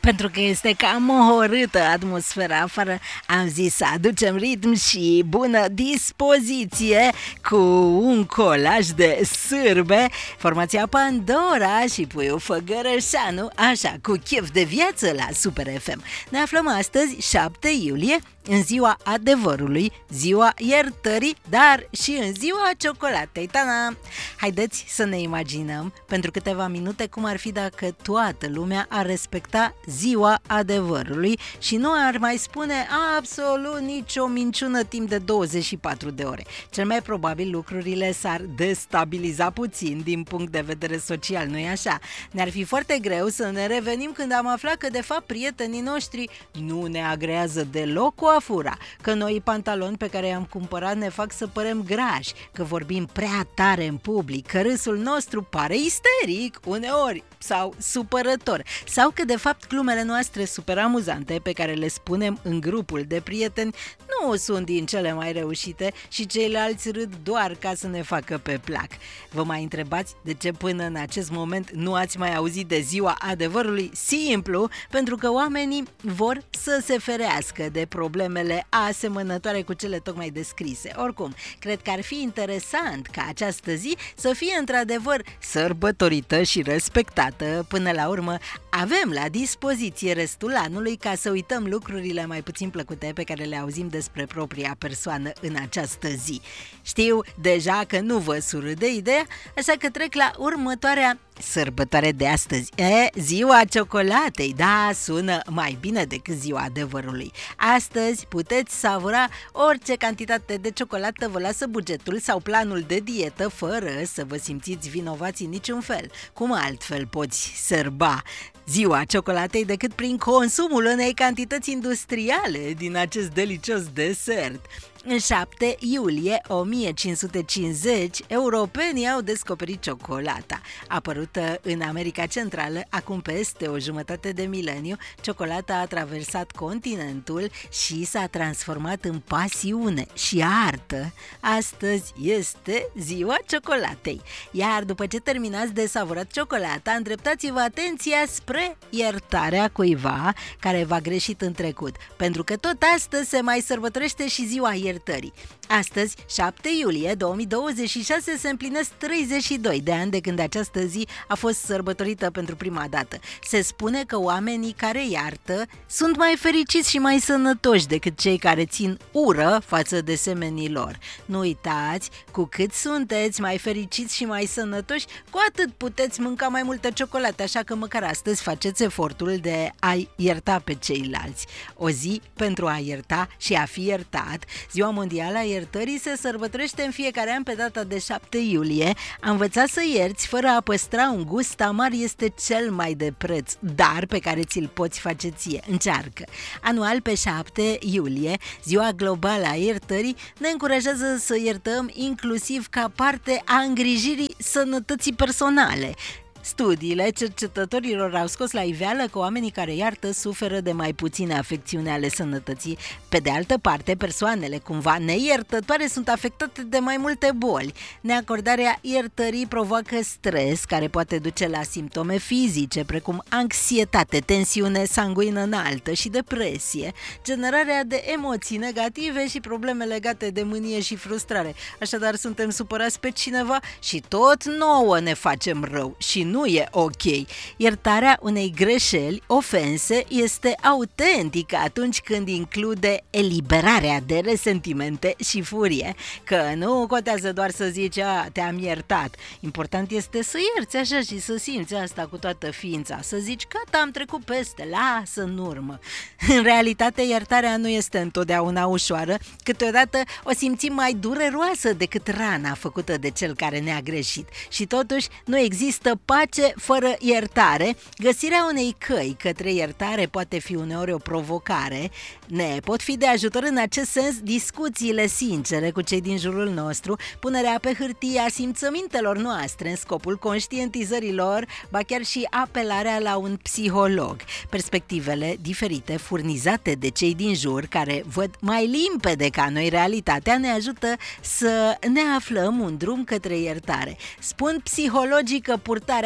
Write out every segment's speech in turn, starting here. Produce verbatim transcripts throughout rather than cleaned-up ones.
Pentru că este cam ohorâtă atmosfera afară, am zis să aducem ritm și bună dispoziție cu un colaj de sârbe, formația Pandora și puiul Făgărășanu, așa, cu chef de viață la Super F M. Ne aflăm astăzi, șapte iulie, în ziua adevărului, ziua iertării, dar și în ziua ciocolatei. Ta-da! Haideți să ne imaginăm pentru câteva minute cum ar fi dacă toată lumea ar respecta ziua adevărului și nu ar mai spune absolut nicio minciună timp de douăzeci și patru de ore. Cel mai probabil lucrurile s-ar destabiliza puțin din punct de vedere social, nu-i așa? Ne-ar fi foarte greu să ne revenim când am aflat că de fapt prietenii noștri nu ne agrează deloc cu afura, că noi pantaloni pe care i-am cumpărat ne fac să părem grași, că vorbim prea tare în public, că râsul nostru pare isteric uneori sau supărător, sau că de fapt glumele noastre super amuzante pe care le spunem în grupul de prieteni nu sunt din cele mai reușite și ceilalți râd doar ca să ne facă pe plac. Vă mai întrebați de ce până în acest moment nu ați mai auzit de ziua adevărului? Simplu, pentru că oamenii vor să se ferească de problemele asemănătoare cu cele tocmai descrise. Oricum, cred că ar fi interesant ca această zi să fie într-adevăr sărbătorită și respectată. Până la urmă, avem la dispoziție restul anului ca să uităm lucrurile mai puțin plăcute pe care le auzim despre propria persoană în această zi. Știu deja că nu vă surâde ideea, așa că trec la următoarea sărbătoare de astăzi. E, ziua ciocolatei, da, sună mai bine decât ziua adevărului. Astăzi puteți savura orice cantitate de ciocolată vă lasă bugetul sau planul de dietă fără să vă simțiți vinovați în niciun fel. Cum altfel poți sărba ziua ciocolatei decât prin consumul unei cantități industriale din acest delicios desert? În șapte iulie o mie cinci sute cincizeci, europenii au descoperit ciocolata. Apărută în America Centrală acum peste o jumătate de mileniu, ciocolata a traversat continentul și s-a transformat în pasiune și artă. Astăzi este ziua ciocolatei. Iar după ce terminați de savurat ciocolata, îndreptați-vă atenția spre iertarea cuiva care v-a greșit în trecut, pentru că tot astăzi se mai sărbătorește și ziua iertării. Astăzi, șapte iulie două mii douăzeci și șase, se împlinesc treizeci și doi de ani de când această zi a fost sărbătorită pentru prima dată. Se spune că oamenii care iartă sunt mai fericiți și mai sănătoși decât cei care țin ură față de semenii lor. Nu uitați, cu cât sunteți mai fericiți și mai sănătoși, cu atât puteți mânca mai multă ciocolată, așa că măcar astăzi faceți efortul de a ierta pe ceilalți. O zi pentru a ierta și a fi iertat. Ziua Mondială a Iertării se sărbătorește în fiecare an pe data de șapte iulie. A învăța să ierți fără a păstra un gust amar este cel mai de preț, dar pe care ți-l poți face ție. Încearcă! Anual pe șapte iulie, Ziua Globală a Iertării ne încurajează să iertăm inclusiv ca parte a îngrijirii sănătății personale. Studiile cercetătorilor au scos la iveală că oamenii care iartă suferă de mai puține afecțiuni ale sănătății. Pe de altă parte, persoanele cumva neiertătoare sunt afectate de mai multe boli. Neacordarea iertării provoacă stres, care poate duce la simptome fizice, precum anxietate, tensiune sanguină înaltă și depresie, generarea de emoții negative și probleme legate de mânie și frustrare. Așadar, suntem supărați pe cineva și tot nouă ne facem rău și nu e ok. Iertarea unei greșeli, ofense, este autentică atunci când include eliberarea de resentimente și furie, că nu contează doar să zici, a, te-am iertat. Important este să ierți așa și să simți asta cu toată ființa, să zici, gata, am trecut peste, lasă în urmă. În realitate, iertarea nu este întotdeauna ușoară, câteodată o simțim mai dureroasă decât rana făcută de cel care ne-a greșit și totuși nu există pace fără iertare. Găsirea unei căi către iertare poate fi uneori o provocare. Ne pot fi de ajutor în acest sens discuțiile sincere cu cei din jurul nostru, punerea pe hârtie a simțămintelor noastre în scopul conștientizării lor, ba chiar și apelarea la un psiholog. Perspectivele diferite furnizate de cei din jur, care văd mai limpede ca noi realitatea, ne ajută să ne aflăm un drum către iertare. Spun psihologii că purtarea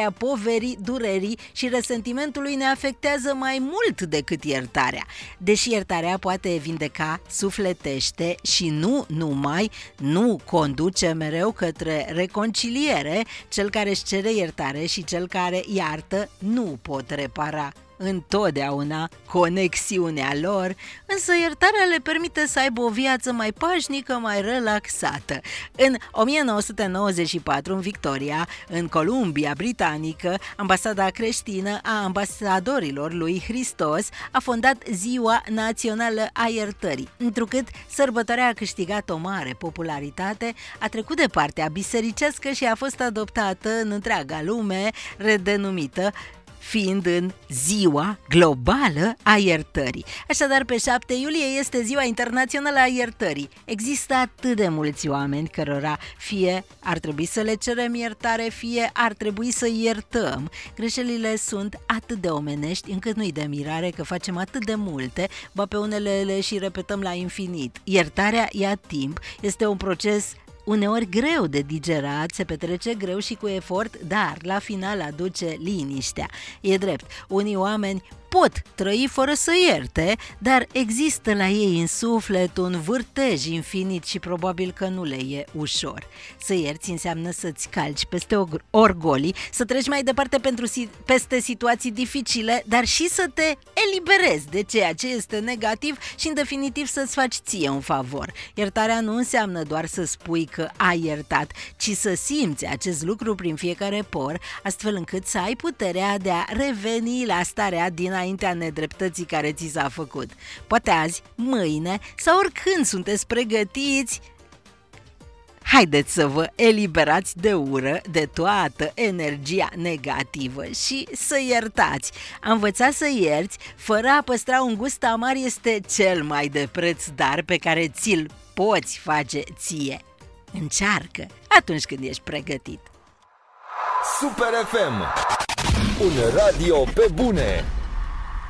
purtarea poverii, durerii și resentimentului ne afectează mai mult decât iertarea. Deși iertarea poate vindeca, sufletește și nu numai, nu conduce mereu către reconciliere, cel care își cere iertare și cel care iartă nu pot repara întotdeauna conexiunea lor, însă iertarea le permite să aibă o viață mai pașnică, mai relaxată. În o mie nouă sute nouăzeci și patru, în Victoria, în Columbia Britanică, ambasada creștină a ambasadorilor lui Hristos a fondat Ziua Națională a Iertării. Întrucât sărbătoarea a câștigat o mare popularitate, a trecut de partea bisericească și a fost adoptată în întreaga lume, redenumită fiind în Ziua Globală a Iertării. Așadar, pe șapte iulie este Ziua Internațională a Iertării. Există atât de mulți oameni cărora fie ar trebui să le cerem iertare, fie ar trebui să iertăm. Greșelile sunt atât de omenești încât nu-i de mirare că facem atât de multe, ba pe unele le și repetăm la infinit. Iertarea ia timp, este un proces uneori greu de digerat, se petrece greu și cu efort, dar la final aduce liniștea. E drept, unii oameni pot trăi fără să ierte, dar există la ei în suflet un vârtej infinit și probabil că nu le e ușor. Să ierți înseamnă să-ți calci peste orgolii, să treci mai departe pentru si- peste situații dificile, dar și să te eliberezi de ceea ce este negativ și în definitiv să-ți faci ție un favor. Iertarea nu înseamnă doar să spui că ai iertat, ci să simți acest lucru prin fiecare por, astfel încât să ai puterea de a reveni la starea din înaintea nedreptății care ți s-a făcut. Poate azi, mâine sau oricând sunteți pregătiți, haideți să vă eliberați de ură, de toată energia negativă și să iertați. A învăța să ierți fără a păstra un gust amar este cel mai de preț dar pe care ți-l poți face ție. Încearcă atunci când ești pregătit. Super F M, un radio pe bune.